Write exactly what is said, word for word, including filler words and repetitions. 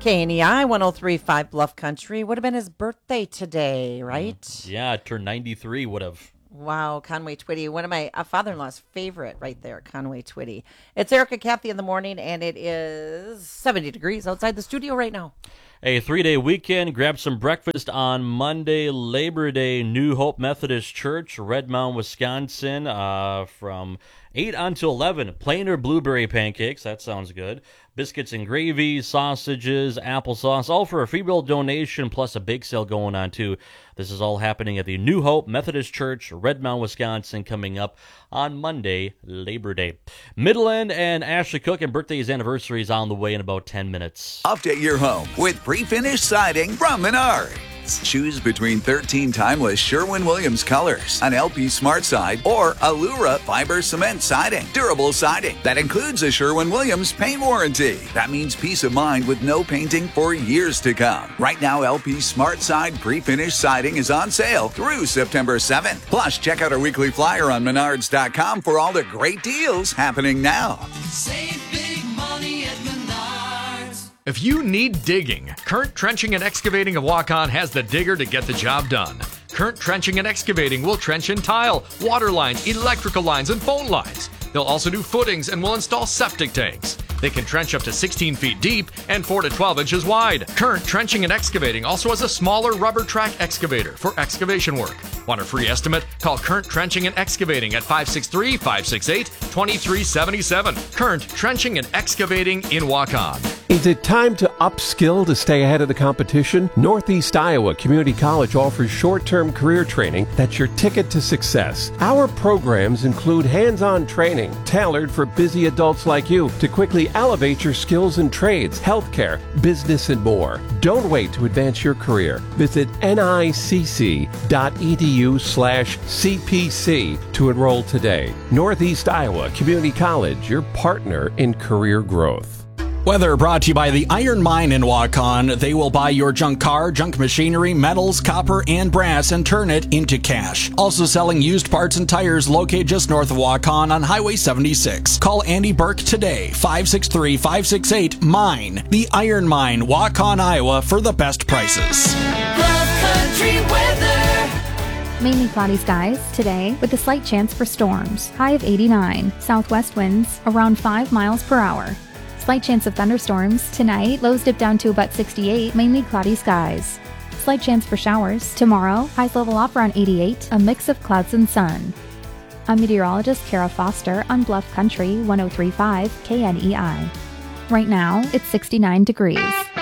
K N E I one oh three point five Bluff Country. Would have been his birthday today, right? Mm, yeah, turned ninety-three, would have. Wow, Conway Twitty, one of my uh, father-in-law's favorite right there, Conway Twitty. It's Erica Kathy in the morning, and it is seventy degrees outside the studio right now. A three-day weekend. Grab some breakfast on Monday, Labor Day, New Hope Methodist Church, Red Mound, Wisconsin, uh, from eight until eleven. Plain or blueberry pancakes. That sounds good. Biscuits and gravy, sausages, applesauce, all for a free will donation, plus a bake sale going on, too. This is all happening at the New Hope Methodist Church, Red Mound, Wisconsin, coming up on Monday, Labor Day. Midland and Ashley Cook, and birthdays anniversaries on the way in about ten minutes. Update your home with pre-finished siding from Menards. Choose between thirteen timeless Sherwin-Williams colors, an L P Smart Side, or Allura Fiber Cement Siding. Durable siding that includes a Sherwin-Williams paint warranty. That means peace of mind with no painting for years to come. Right now, L P Smart Side pre-finished siding is on sale through September seventh. Plus, check out our weekly flyer on menards dot com for all the great deals happening now. Save big money at Menards. If you need digging, Current Trenching and Excavating of Waukon has the digger to get the job done. Current Trenching and Excavating will trench in tile, water lines, electrical lines, and phone lines. They'll also do footings and will install septic tanks. They can trench up to sixteen feet deep and four to twelve inches wide. Current Trenching and Excavating also has a smaller rubber track excavator for excavation work. Want a free estimate? Call Current Trenching and Excavating at five six three, five six eight, two three seven seven. Current Trenching and Excavating in Waukon. Is it time to upskill to stay ahead of the competition? Northeast Iowa Community College offers short-term career training that's your ticket to success. Our programs include hands-on training tailored for busy adults like you to quickly elevate your skills in trades, healthcare, business, and more. Don't wait to advance your career. Visit nicc.edu slash CPC to enroll today. Northeast Iowa Community College, your partner in career growth. Weather brought to you by the Iron Mine in Waukon. They will buy your junk car, junk machinery, metals, copper, and brass and turn it into cash. Also selling used parts and tires located just north of Waukon on Highway seventy-six. Call Andy Burke today, five six three, five six eight, MINE. The Iron Mine, Waukon, Iowa, for the best prices. Bluff Country weather. Mainly cloudy skies today with a slight chance for storms. High of eighty-nine. Southwest winds around five miles per hour. Slight chance of thunderstorms. Tonight, lows dip down to about sixty-eight, mainly cloudy skies. Slight chance for showers. Tomorrow, highs level off around eighty-eight, a mix of clouds and sun. I'm meteorologist Kara Foster on Bluff Country one oh three point five K N E I. Right now, it's sixty-nine degrees.